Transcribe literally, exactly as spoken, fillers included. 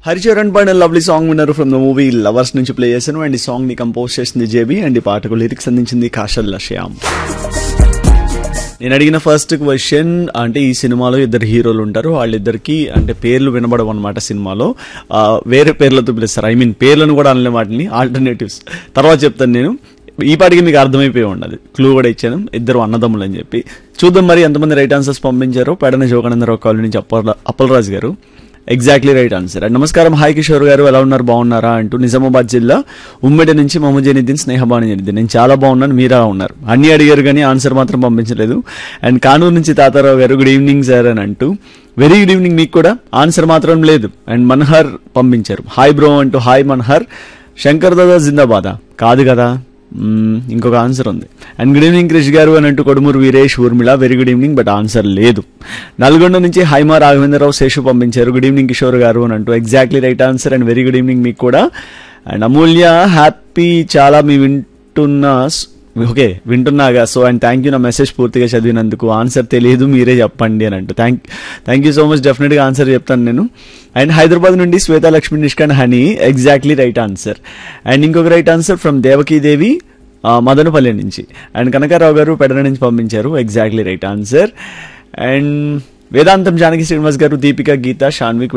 హరిచరణ్ పాడిన lovely song విన్నారు from the movie lovers నుంచి ప్లే చేశాను. అండ్ ఈ సాంగ్ ని కంపోజ్ చేసింది జేబీ అండ్ ఈ పాటకు లిరిక్స్ అందించింది కాషల్ శ్యామ్. నేను అడిగిన ఫస్ట్ క్వశ్చన్ అంటే ఈ సినిమాలో ఇద్దరు హీరోలు ఉంటారు, వాళ్ళిద్దరికి అంటే పేర్లు వినబడవు అనమాట. సినిమాలో వేరే పేర్లతో పిలుస్తారు, ఐ మీన్ పేర్లను కూడా అనలే, వాటిని ఆల్టర్నేటివ్స్ తర్వాత చెప్తాను నేను. ఈ పాటికి మీకు అర్థమైపోయి ఉండదు, క్లూ కూడా ఇచ్చాను, ఇద్దరు అన్నదమ్ములు అని చెప్పి. చూద్దాం మరి ఎంతమంది రైట్ ఆన్సర్స్ పంపించారో. పెడన జోగానందరావు కాలనీ నుంచి అప్పల అప్పలరాజు గారు ఎగ్జాక్ట్లీ రైట్ ఆన్సర్. అండ్ నమస్కారం హాయ్ కిషోర్ గారు, ఎలా ఉన్నారు, బాగున్నారా అంటూ నిజామాబాద్ జిల్లా ఉమ్మడి నుంచి మొహమ్మద్ జనీద్దీన్ స్నేహబాని జనీద్దీన్. నేను చాలా బాగున్నాను, మీరు ఎలా ఉన్నారు? అన్ని అడిగారు కానీ ఆన్సర్ మాత్రం పంపించలేదు. అండ్ కానూరు నుంచి తాతారావు గారు గుడ్ ఈవినింగ్ సార్ అని అంటూ, వెరీ గుడ్ ఈవినింగ్ మీకు కూడా, ఆన్సర్ మాత్రం లేదు. అండ్ మన్హర్ పంపించారు హాయ్ బ్రో అంటూ. హాయ్ మన్హర్. శంకర్ దాదా జిందాబాదా కాదు కదా, ఇంకొక ఆన్సర్ ఉంది. అండ్ గుడ్ ఈవినింగ్ క్రిష్ గారు అని అంటూ Kodumur Veeresh Urmila very good evening, but answer లేదు. నల్గొండ నుంచి హైమా రాఘవేంద్రరావు శేషు పంపించారు గుడ్ ఈవినింగ్ కిషోర్ గారు అని అంటూ, exactly right answer and very good evening మీకు కూడా. అండ్ అమూల్య హ్యాపీ చాలా మీ వింటున్నా, okay వింటున్నాగా, so and thank you నా మెసేజ్ పూర్తిగా చదివినందుకు. ఆన్సర్ తెలియదు మీరే చెప్పండి అని అంటూ, thank thank you so much, డెఫినెట్గా ఆన్సర్ చెప్తాను నేను. అండ్ హైదరాబాద్ నుండి శ్వేత Lakshmi నిష్కాన్ honey exactly right answer. And ఇంకొక right answer from Devaki Devi Madanapalle నుంచి. అండ్ కనకారావు గారు పెడన నుంచి పంపించారు ఎగ్జాక్ట్లీ రైట్ ఆన్సర్. అండ్ వేదాంతం జానకి శ్రీనివాస్ గారు, దీపిక, గీత, షాన్విక్